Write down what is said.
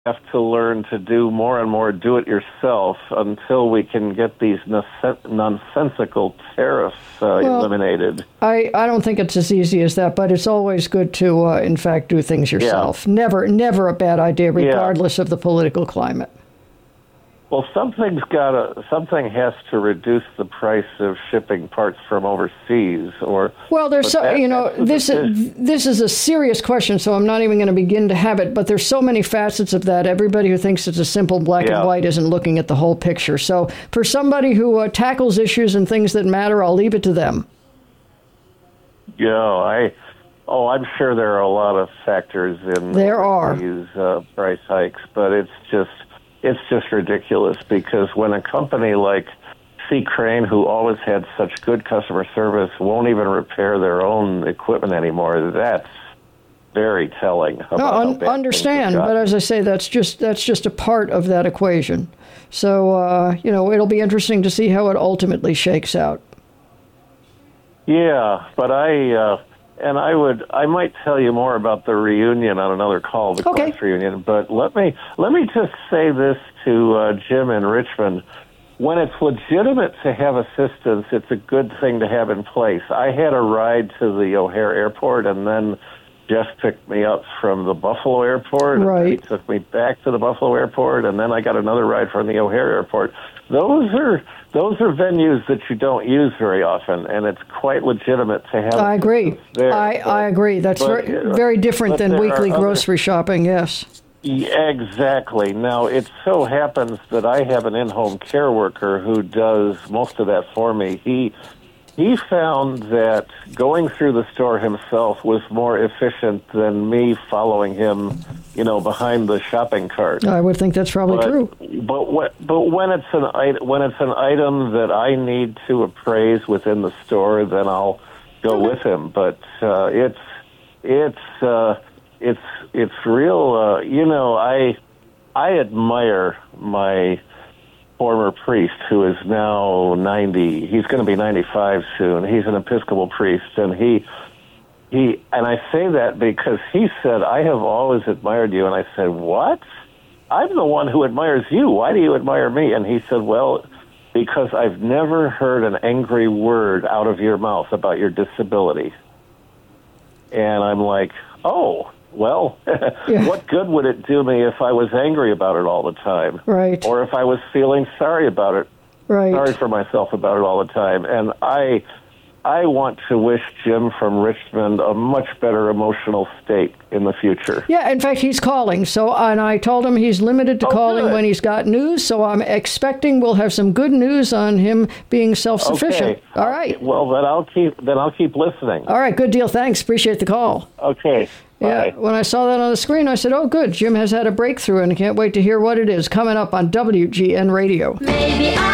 have to learn to do more and more do-it-yourself until we can get these nonsensical tariffs eliminated. I don't think it's as easy as that, but it's always good to, in fact, do things yourself. Yeah. Never a bad idea, regardless of the political climate. Well, something has to reduce the price of shipping parts from overseas, or there's this is a serious question, so I'm not even going to begin to have it. But there's so many facets of that. Everybody who thinks it's a simple black and white isn't looking at the whole picture. So for somebody who tackles issues and things that matter, I'll leave it to them. Yeah, I'm sure there are a lot of factors in these price hikes, but it's just ridiculous, because when a company like C. Crane, who always had such good customer service, won't even repair their own equipment anymore, that's very telling. Understand, but as I say, that's just a part of that equation. So, it'll be interesting to see how it ultimately shakes out. Yeah, but I might tell you more about the reunion on another call, the class reunion. But let me just say this to Jim in Richmond: when it's legitimate to have assistance, it's a good thing to have in place. I had a ride to the O'Hare Airport, and then Jeff picked me up from the Buffalo Airport. Right. And he took me back to the Buffalo Airport, and then I got another ride from the O'Hare Airport. Those are venues that you don't use very often, and it's quite legitimate to have. I agree. I agree. That's very different than weekly grocery shopping. Yes. Exactly. Now, it so happens that I have an in-home care worker who does most of that for me. He found that going through the store himself was more efficient than me following him, behind the shopping cart. I would think that's probably true. But when it's an item that I need to appraise within the store, then I'll go with him. But it's real. I admire my former priest, who is now 90. He's going to be 95 soon. He's an Episcopal priest, and he and I say that because he said, "I have always admired you." And I said, "What? I'm the one who admires you. Why do you admire me?" And he said, "Well, because I've never heard an angry word out of your mouth about your disability." And I'm like, "Oh, well, what good would it do me if I was angry about it all the time? Right. Or if I was feeling sorry about it, right. Sorry for myself about it all the time?" And I want to wish Jim from Richmond a much better emotional state in the future. Yeah, in fact, he's calling. And I told him he's limited to calling when he's got news. So I'm expecting we'll have some good news on him being self-sufficient. Okay. All right. Well, then I'll keep listening. All right. Good deal. Thanks. Appreciate the call. Okay. Bye. Yeah. When I saw that on the screen, I said, "Oh, good. Jim has had a breakthrough, and I can't wait to hear what it is." Coming up on WGN Radio. Maybe